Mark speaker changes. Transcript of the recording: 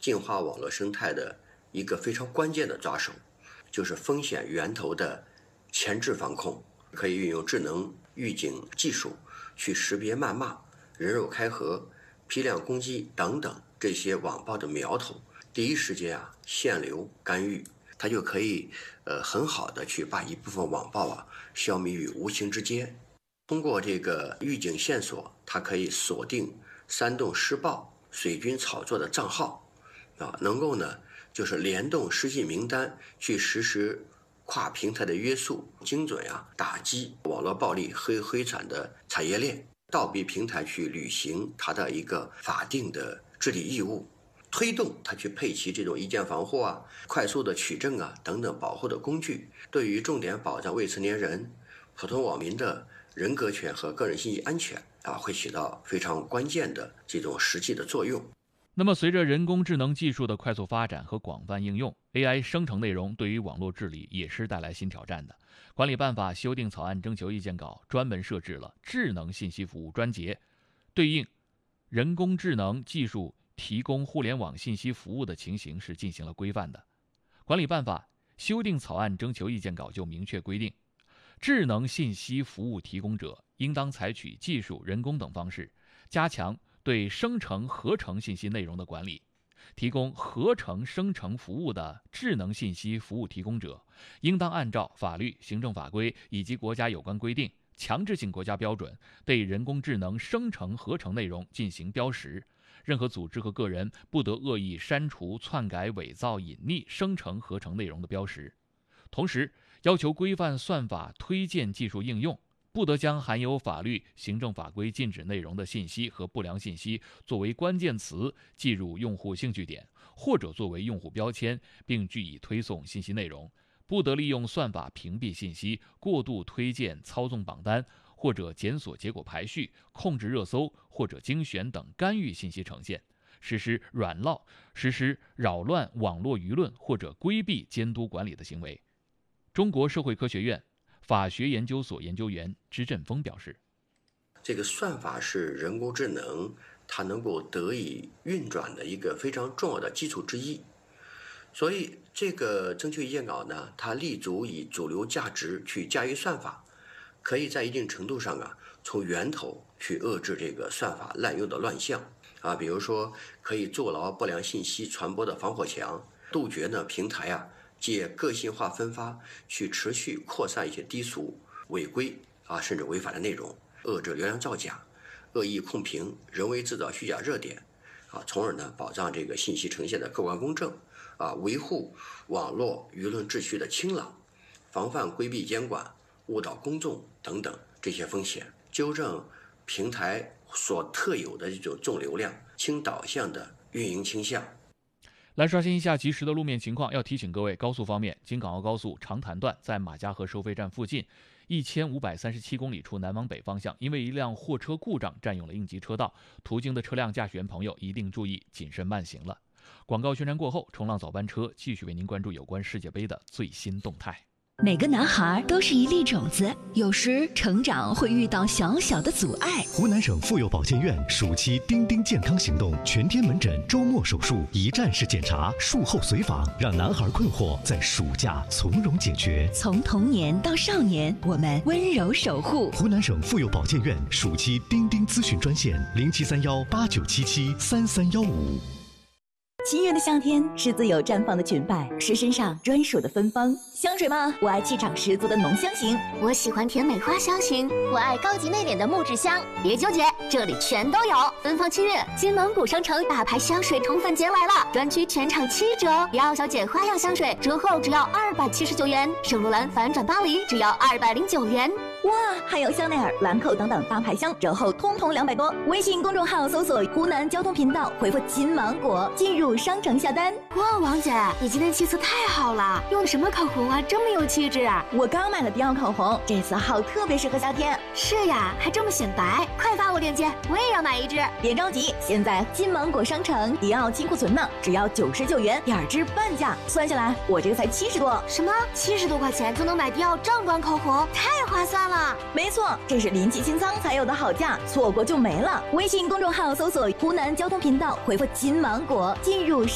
Speaker 1: 净化网络生态的一个非常关键的抓手，就是风险源头的前置防控。可以运用智能预警技术去识别谩骂、人肉开合、批量攻击等等这些网暴的苗头，第一时间限流干预，它就可以很好的去把一部分网暴消弭于无形之间。通过这个预警线索，它可以锁定煽动施暴、水军炒作的账号能够呢就是联动失信名单去实施跨平台的约束，精准打击网络暴力黑产的产业链，倒逼平台去履行它的一个法定的治理义务，推动它去配齐这种一键防护快速的取证等等保护的工具，对于重点保障未成年人、普通网民的人格权和个人信息安全会起到非常关键的这种实际的作用。
Speaker 2: 那么随着人工智能技术的快速发展和广泛应用， AI 生成内容对于网络治理也是带来新挑战的。管理办法修订草案征求意见稿专门设置了智能信息服务专节，对应人工智能技术提供互联网信息服务的情形是进行了规范的。管理办法修订草案征求意见稿就明确规定，智能信息服务提供者应当采取技术、人工等方式，加强对生成合成信息内容的管理。提供合成生成服务的智能信息服务提供者，应当按照法律、行政法规以及国家有关规定、强制性国家标准，对人工智能生成合成内容进行标识。任何组织和个人不得恶意删除、篡改、伪造、隐匿生成合成内容的标识。同时，要求规范算法推荐技术应用，不得将含有法律、行政法规禁止内容的信息和不良信息作为关键词记入用户兴趣点，或者作为用户标签，并据以推送信息内容。不得利用算法屏蔽信息、过度推荐、操纵榜单，或者检索结果排序、控制热搜或者精选等干预信息呈现，实施扰乱网络舆论或者规避监督管理的行为。中国社会科学院法学研究所研究员支振峰表示，
Speaker 1: 这个算法是人工智能它能够得以运转的一个非常重要的基础之一，所以这个征求意见稿呢，它立足以主流价值去驾驭算法，可以在一定程度上从源头去遏制这个算法滥用的乱象比如说可以坐牢不良信息传播的防火墙，杜绝呢平台借个性化分发去持续扩散一些低俗、违规甚至违法的内容，遏制流量造假、恶意控评、人为制造虚假热点从而呢保障这个信息呈现的客观公正维护网络舆论秩序的清朗，防范规避监管、误导公众等等这些风险，纠正平台所特有的这种重流量、轻导向的运营倾向。
Speaker 2: 来刷新一下即时的路面情况，要提醒各位，高速方面，京港澳高速长潭段在马家河收费站附近1537公里处南往北方向，因为一辆货车故障占用了应急车道，途经的车辆驾驶员朋友一定注意谨慎慢行了。广告宣传过后，冲浪早班车继续为您关注有关世界杯的最新动态。
Speaker 3: 每个男孩都是一粒种子，有时成长会遇到小小的阻碍。
Speaker 4: 湖南省妇幼保健院暑期丁丁健康行动全天门诊，周末手术，一站式检查，术后随访，让男孩困惑在暑假从容解决。
Speaker 3: 从童年到少年，我们温柔守护。
Speaker 4: 湖南省妇幼保健院暑期丁丁咨询专线073189773315。
Speaker 3: 七月的夏天是自由绽放的裙摆，是身上专属的芬芳。香水吗？我爱气场十足的浓香型。
Speaker 5: 我喜欢甜美花香型。我爱高级内敛的木质香。别纠结，这里全都有。芬芳7月，金芒谷商城大牌香水宠粉节来了，专区全场7折。迪奥小姐花样香水折后只要279元，圣罗兰反转巴黎只要209元。
Speaker 3: 哇，还有香奈儿、兰蔻等等大牌香折后通通200多。微信公众号搜索湖南交通频道，回复金芒果进入商城下单。
Speaker 5: 哇，王姐，你今天气色太好了，用的什么口红啊，这么有气质啊！
Speaker 3: 我刚买了迪奥口红，这次号特别适合夏天。
Speaker 5: 是呀，还这么显白，快发我链接，我也要买一支。
Speaker 3: 别着急，现在金芒果商城迪奥清库存呢，只要99元，2支半价，算下来我这个才70多。
Speaker 5: 什么？70多块钱就能买迪奥正装口红，太划算了！
Speaker 3: 没错，这是临期清仓才有的好价，错过就没了。微信公众号搜索湖南交通频道，回复金芒果进入